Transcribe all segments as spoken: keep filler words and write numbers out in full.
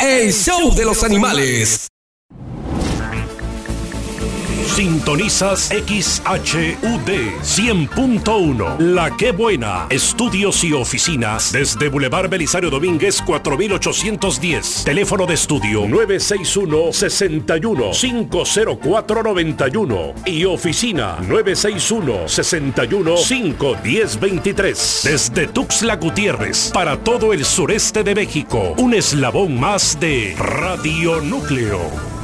el show de los animales. Sintonizas X H U D cien punto uno. La Qué Buena. Estudios y oficinas desde Boulevard Belisario Domínguez cuatro mil ochocientos diez. Teléfono de estudio nueve seis uno, seis uno, cinco cero cuatro nueve uno y oficina nueve seis uno, seis uno, cinco uno cero dos tres. Desde Tuxtla Gutiérrez para todo el sureste de México. Un eslabón más de Radio Núcleo.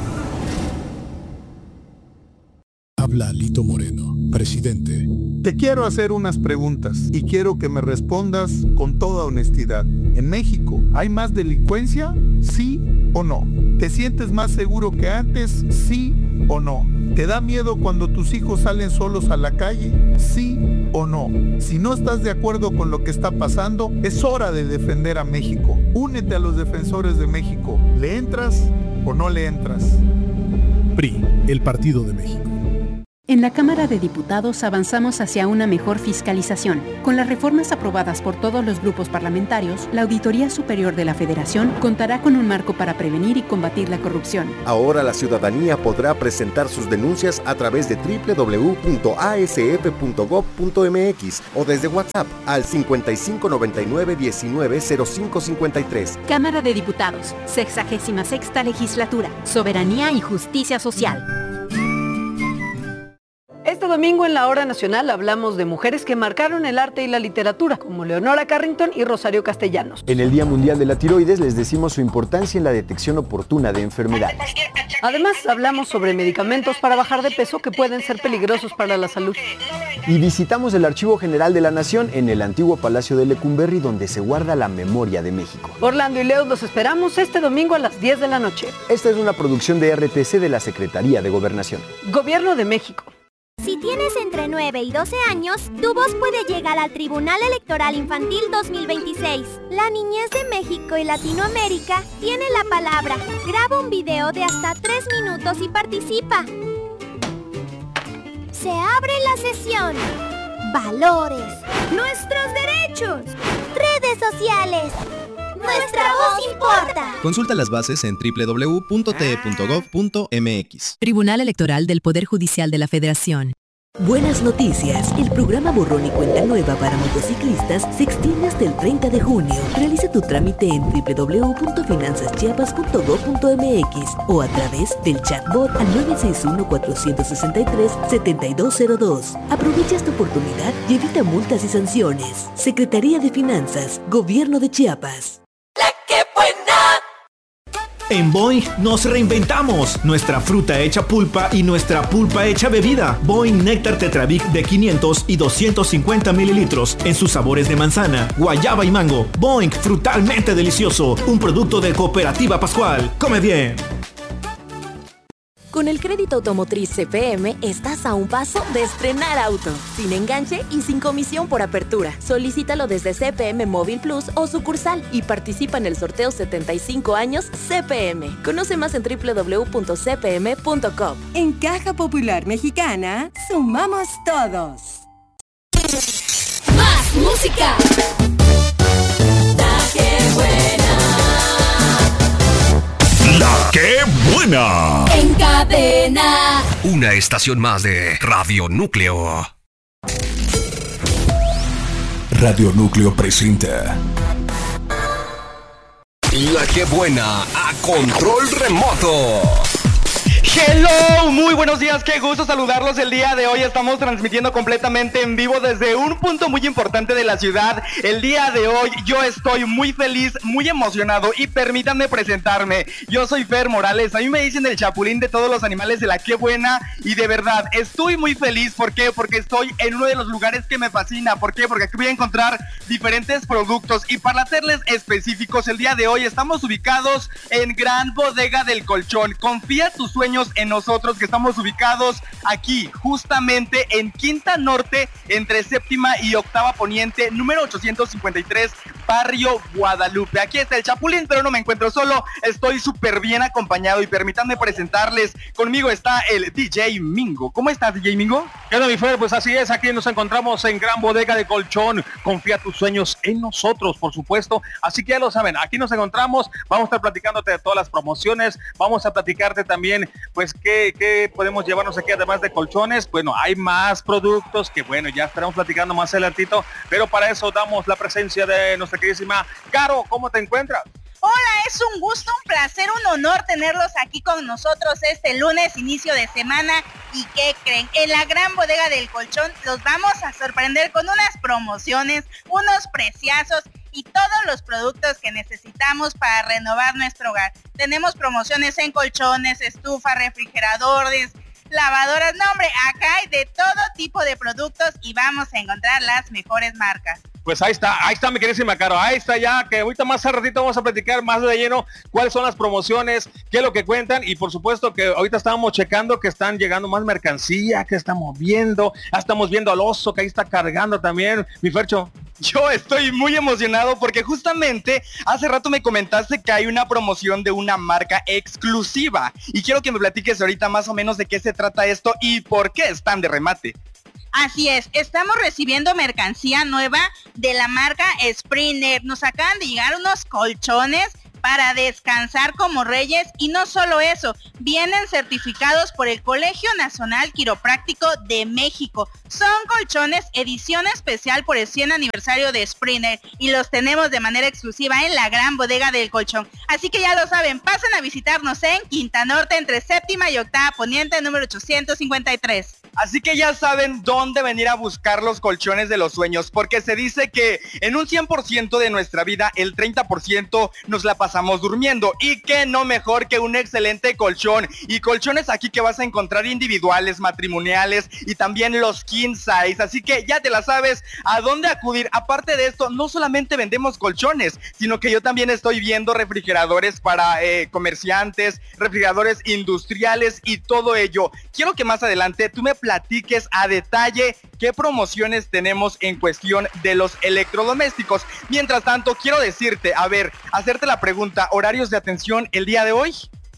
Habla Lito Moreno, presidente. Te quiero hacer unas preguntas y quiero que me respondas con toda honestidad. ¿En México hay más delincuencia? ¿Sí o no? ¿Te sientes más seguro que antes? ¿Sí o no? ¿Te da miedo cuando tus hijos salen solos a la calle? ¿Sí o no? Si no estás de acuerdo con lo que está pasando, es hora de defender a México. Únete a los defensores de México. ¿Le entras o no le entras? P R I, el Partido de México. En la Cámara de Diputados avanzamos hacia una mejor fiscalización. Con las reformas aprobadas por todos los grupos parlamentarios, la Auditoría Superior de la Federación contará con un marco para prevenir y combatir la corrupción. Ahora la ciudadanía podrá presentar sus denuncias a través de doble u doble u doble u punto a s f punto gob punto m x o desde WhatsApp al cincuenta y cinco noventa y nueve diecinueve cero cinco cincuenta y tres. Cámara de Diputados, sexagésima sexta Legislatura, Soberanía y Justicia Social. Este domingo en la Hora Nacional hablamos de mujeres que marcaron el arte y la literatura, como Leonora Carrington y Rosario Castellanos. En el Día Mundial de la Tiroides les decimos su importancia en la detección oportuna de enfermedades. Además, hablamos sobre medicamentos para bajar de peso que pueden ser peligrosos para la salud. Y visitamos el Archivo General de la Nación en el antiguo Palacio de Lecumberri, donde se guarda la memoria de México. Orlando y Leo los esperamos este domingo a las diez de la noche. Esta es una producción de R T C de la Secretaría de Gobernación. Gobierno de México. Si tienes entre nueve y doce años, tu voz puede llegar al Tribunal Electoral Infantil dos mil veintiséis. La niñez de México y Latinoamérica tiene la palabra. Graba un video de hasta tres minutos y participa. Se abre la sesión. Valores. Nuestros derechos. Redes sociales. Nuestra voz importa. Consulta las bases en doble u doble u doble u punto t e punto gob punto m x. Tribunal Electoral del Poder Judicial de la Federación. Buenas noticias. El programa Borrón y Cuenta Nueva para motociclistas se extiende hasta el treinta de junio. Realiza tu trámite en doble u doble u doble u punto finanzas chiapas punto gob punto m x o a través del chatbot al nueve seis uno, cuatro seis tres, siete dos cero dos. Aprovecha esta oportunidad y evita multas y sanciones. Secretaría de Finanzas, Gobierno de Chiapas. En Boing nos reinventamos. Nuestra fruta hecha pulpa y nuestra pulpa hecha bebida. Boing Néctar Tetrabric de quinientos y doscientos cincuenta mililitros en sus sabores de manzana, guayaba y mango. Boing, frutalmente delicioso. Un producto de Cooperativa Pascual. Come bien. Con el crédito automotriz C P M estás a un paso de estrenar auto, sin enganche y sin comisión por apertura. Solicítalo desde C P M Móvil Plus o sucursal y participa en el sorteo setenta y cinco años C P M. Conoce más en doble u doble u doble u punto c p m punto com. En Caja Popular Mexicana, sumamos todos. Más música. La que buena. La Qué Buena. En cadena. Una estación más de Radio Núcleo. Radio Núcleo presenta La Qué Buena a control remoto. Hello, muy buenos días, qué gusto saludarlos el día de hoy. Estamos transmitiendo completamente en vivo desde un punto muy importante de la ciudad. El día de hoy yo estoy muy feliz, muy emocionado y permítanme presentarme. Yo soy Fer Morales, a mí me dicen el chapulín de todos los animales de La Qué Buena y de verdad estoy muy feliz. ¿Por qué? Porque estoy en uno de los lugares que me fascina. ¿Por qué? Porque aquí voy a encontrar diferentes productos y para serles específicos, el día de hoy estamos ubicados en Gran Bodega del Colchón. Confía tus sueños sueños en nosotros, que estamos ubicados aquí, justamente en Quinta Norte, entre Séptima y Octava Poniente, número ochocientos cincuenta y tres, Barrio Guadalupe. Aquí está el Chapulín, pero no me encuentro solo, estoy súper bien acompañado y permítanme presentarles, conmigo está el D J Mingo. ¿Cómo estás, D J Mingo? ¿Qué onda, mi Fer? Pues así es, aquí nos encontramos en Gran Bodega de Colchón. Confía tus sueños en nosotros, por supuesto. Así que ya lo saben, aquí nos encontramos, vamos a estar platicándote de todas las promociones, vamos a platicarte también, pues, qué, qué podemos llevarnos aquí además de colchones. Bueno, hay más productos que, bueno, ya estaremos platicando más adelantito, pero para eso damos la presencia de nuestra queridísima Caro. ¿Cómo te encuentras? Hola, es un gusto, un placer, un honor tenerlos aquí con nosotros este lunes, inicio de semana. ¿Y qué creen? En la Gran Bodega del Colchón los vamos a sorprender con unas promociones, unos preciazos y todos los productos que necesitamos para renovar nuestro hogar. Tenemos promociones en colchones, estufas, refrigeradores, lavadoras. No, hombre, acá hay de todo tipo de productos y vamos a encontrar las mejores marcas. Pues ahí está, ahí está mi queridísima Caro, ahí está ya, que ahorita más al ratito vamos a platicar más de lleno cuáles son las promociones, qué es lo que cuentan, y por supuesto que ahorita estábamos checando que están llegando más mercancía, que estamos viendo, ya estamos viendo al oso que ahí está cargando también, mi Fercho. Yo estoy muy emocionado porque justamente hace rato me comentaste que hay una promoción de una marca exclusiva y quiero que me platiques ahorita más o menos de qué se trata esto y por qué están de remate. Así es, estamos recibiendo mercancía nueva de la marca Springer. Nos acaban de llegar unos colchones para descansar como reyes y no solo eso, vienen certificados por el Colegio Nacional Quiropráctico de México. Son colchones edición especial por el cien aniversario de Springer y los tenemos de manera exclusiva en la Gran Bodega del Colchón. Así que ya lo saben, pasen a visitarnos en Quinta Norte entre Séptima y Octava Poniente, número ochocientos cincuenta y tres. Así que ya saben dónde venir a buscar los colchones de los sueños, porque se dice que en un cien por ciento de nuestra vida, el treinta por ciento nos la pasamos durmiendo, y que no mejor que un excelente colchón, y colchones aquí que vas a encontrar individuales, matrimoniales, y también los king size, así que ya te la sabes a dónde acudir. Aparte de esto, no solamente vendemos colchones, sino que yo también estoy viendo refrigeradores para eh, comerciantes, refrigeradores industriales y todo ello. Quiero que más adelante tú me platiques a detalle qué promociones tenemos en cuestión de los electrodomésticos. Mientras tanto, quiero decirte, a ver, hacerte la pregunta, ¿horarios de atención el día de hoy?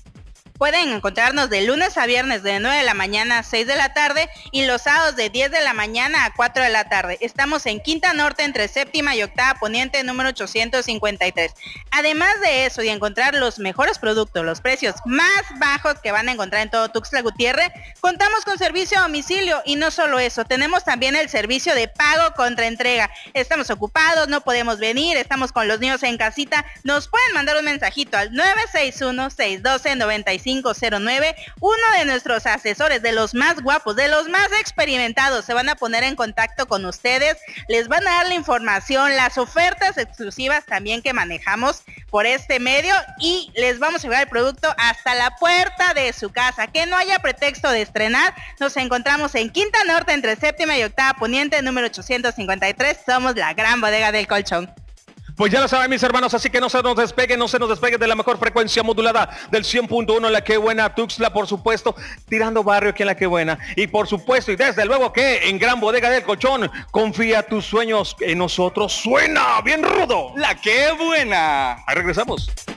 Pueden encontrarnos de lunes a viernes de nueve de la mañana a seis de la tarde y los sábados de diez de la mañana a cuatro de la tarde. Estamos en Quinta Norte entre Séptima y Octava Poniente, número ochocientos cincuenta y tres. Además de eso y encontrar los mejores productos, los precios más bajos que van a encontrar en todo Tuxtla Gutiérrez, contamos con servicio a domicilio y no solo eso, tenemos también el servicio de pago contra entrega. Estamos ocupados, no podemos venir, estamos con los niños en casita, nos pueden mandar un mensajito al nueve seis uno, seis uno dos, nueve cinco cero nueve. Uno de nuestros asesores, de los más guapos, de los más experimentados, se van a poner en contacto con ustedes, les van a dar la información, las ofertas exclusivas también que manejamos por este medio y les vamos a llevar el producto hasta la puerta de su casa. Que no haya pretexto de estrenar, nos encontramos en Quinta Norte entre Séptima y Octava Poniente, número ochocientos cincuenta y tres. Somos la Gran Bodega del Colchón. Pues ya lo saben, mis hermanos, así que no se nos despeguen, no se nos despeguen de la mejor frecuencia modulada del cien punto uno, la que buena, Tuxtla, por supuesto, tirando barrio aquí en la que buena. Y por supuesto, y desde luego que en Gran Bodega del Colchón, confía tus sueños en nosotros. ¡Suena bien rudo! ¡La que buena! Ahí regresamos.